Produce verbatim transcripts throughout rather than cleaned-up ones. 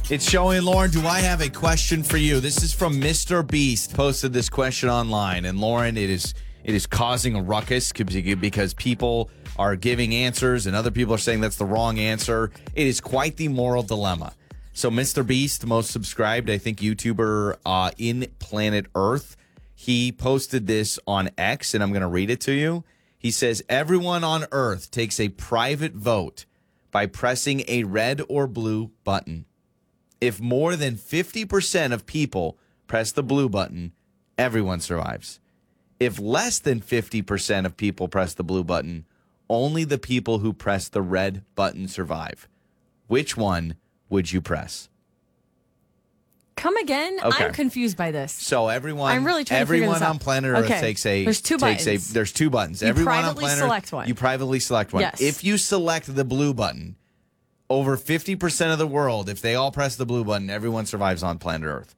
It's Joey and Lauren. Do I have a question for you? This is from Mister Beast. Posted this question online, and Lauren, it is it is causing a ruckus because people are giving answers, and other people are saying that's the wrong answer. It is quite the moral dilemma. So, Mister Beast, most subscribed, I think, YouTuber uh, in Planet Earth, he posted this on X, and I'm going to read it to you. He says, everyone on Earth takes a private vote by pressing a red or blue button. If more than fifty percent of people press the blue button, everyone survives. If less than fifty percent of people press the blue button, only the people who press the red button survive. Which one would you press? Come again? Okay. I'm confused by this. So everyone, I'm really trying to figure everyone this out. on planet Earth Okay. takes a There's two takes buttons. a there's two buttons. You everyone on privately planet select Earth, one. You privately select one. Yes. If you select the blue button, over fifty percent of the world, if they all press the blue button, everyone survives on planet Earth.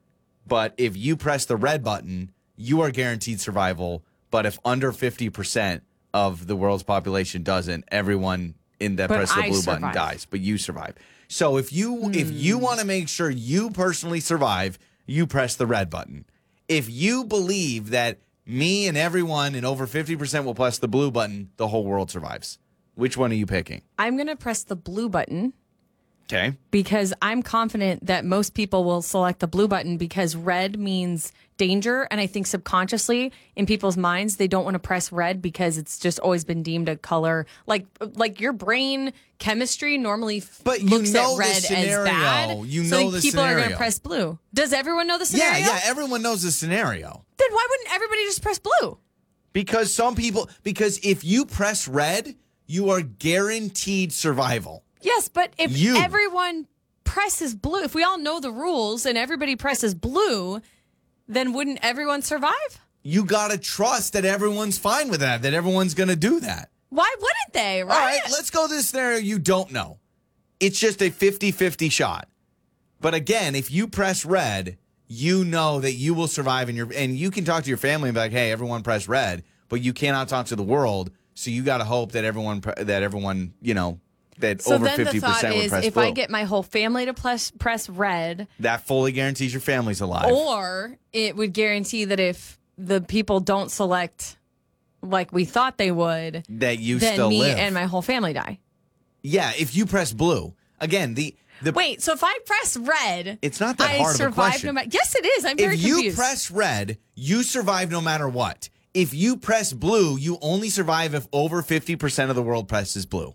But if you press the red button, you are guaranteed survival. But if under fifty percent of the world's population doesn't, everyone in that But press the I blue survive. button dies. But you survive. So if you Hmm. if you want to make sure you personally survive, you press the red button. If you believe that me and everyone and over fifty percent will press the blue button, the whole world survives. Which one are you picking? I'm going to press the blue button Okay. because I'm confident that most people will select the blue button because red means danger. And I think subconsciously in people's minds, they don't want to press red because it's just always been deemed a color. Like like your brain chemistry normally f- But you looks know at the red scenario. as bad. You so know the people are going scenario. to press blue. Does everyone know the scenario? Yeah, yeah, everyone knows the scenario. Then why wouldn't everybody just press blue? Because some people, because if you press red, you are guaranteed survival. Yes, but if You. everyone presses blue, if we all know the rules and everybody presses blue, then wouldn't everyone survive? You got to trust that everyone's fine with that, that everyone's going to do that. Why wouldn't they, right? All right, let's go to this scenario you don't know. It's just a fifty-fifty shot. But again, if you press red, you know that you will survive, and your and you can talk to your family and be like, "Hey, everyone press red," but you cannot talk to the world. So you got to hope that everyone pre- that everyone you know that So over then the fifty thought percent would is, press if blue. I get my whole family to press press red, That fully guarantees your family's alive. or it would guarantee that if the people don't select like we thought they would, that you then still me live. and my whole family die. Yeah, if you press blue again, the the Wait, so if I press red, It's not that I hard of a survive question. no matter. Yes, it is. I'm very if you confused. press red, you survive no matter what. If you press blue, you only survive if over fifty percent of the world presses blue.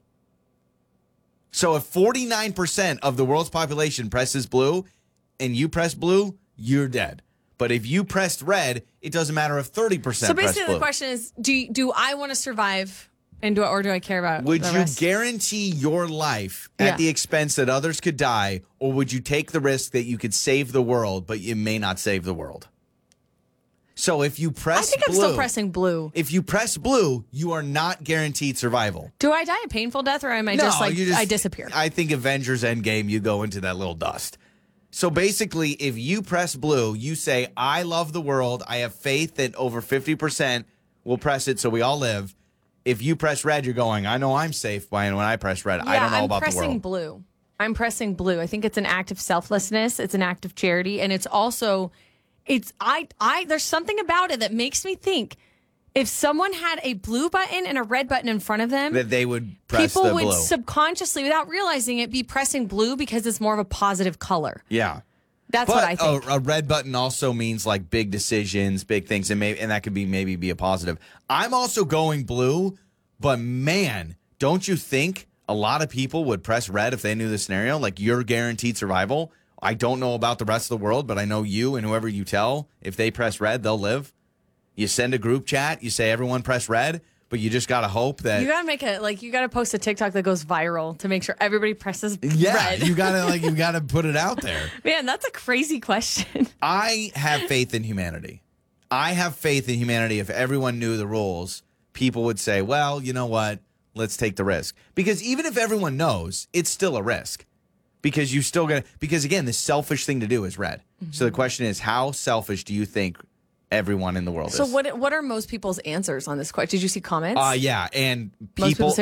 So if forty-nine percent of the world's population presses blue and you press blue, you're dead. But if you pressed red, it doesn't matter if thirty percent So press basically, blue. the question is: Do you, do I want to survive, and do or do I care about? Would the you rest? guarantee your life at Yeah. the expense that others could die, or would you take the risk that you could save the world, but you may not save the world? So if you press I think blue, I'm still pressing blue. if you press blue, you are not guaranteed survival. Do I die a painful death, or am I No, just like you just- I disappear? I think Avengers Endgame, you go into that little dust. So basically, if you press blue, you say, I love the world. I have faith that over fifty percent will press it so we all live. If you press red, you're going, I know I'm safe when when I press red. I yeah, don't know I'm about the pressing world. blue. I'm pressing blue. I think it's an act of selflessness. It's an act of charity, and it's also, it's I I. There's something about it that makes me think if someone had a blue button and a red button in front of them, That they would press people the would blue. subconsciously, without realizing it, be pressing blue because it's more of a positive color. yeah. That's But what I think. A, a red button also means like big decisions, big things, and maybe and that could be maybe be a positive. I'm also going blue, but man, don't you think a lot of people would press red if they knew the scenario? Like you're guaranteed survival. I don't know about the rest of the world, but I know you and whoever you tell, if they press red, they'll live. You send a group chat, you say everyone press red, but you just gotta hope that You gotta make a like. You gotta post a TikTok that goes viral to make sure everybody presses yeah, red. you gotta like you gotta put it out there. Man, that's a crazy question. I have faith in humanity. I have faith in humanity. If everyone knew the rules, people would say, well, you know what? Let's take the risk. Because even if everyone knows, it's still a risk. Because you still got to, because again, the selfish thing to do is red. Mm-hmm. So the question is, how selfish do you think everyone in the world So is? what what are most people's answers on this question? Did you see comments? Uh, yeah. And Most people people, say